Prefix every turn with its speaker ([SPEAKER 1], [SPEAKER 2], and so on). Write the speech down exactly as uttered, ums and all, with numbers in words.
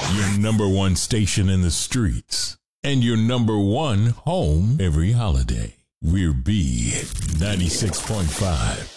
[SPEAKER 1] Your number one station in the streets. And your number one home every holiday. We're B ninety-six point five.